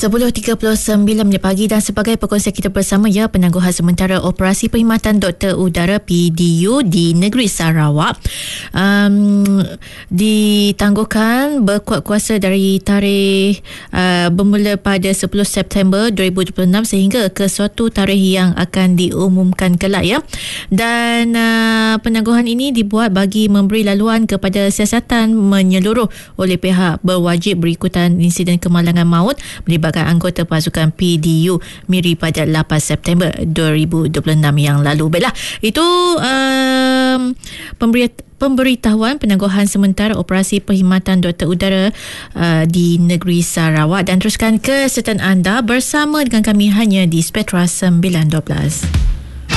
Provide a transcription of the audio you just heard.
10.39 pagi dan sebagai perkongsian kita bersama penangguhan sementara Operasi Perkhidmatan Doktor Udara PDU di negeri Sarawak ditangguhkan berkuat kuasa dari tarikh bermula pada 10 September 2026 sehingga ke suatu tarikh yang akan diumumkan kelak dan penangguhan ini dibuat bagi memberi laluan kepada siasatan menyeluruh oleh pihak berwajib berikutan insiden kemalangan maut melibatkan anggota pasukan PDU Miri pada 8 September 2026 yang lalu. Baiklah, itu pemberitahuan penangguhan sementara Operasi Perkhidmatan Doktor Udara di negeri Sarawak, dan teruskan kesertaan anda bersama dengan kami hanya di Spectra 912.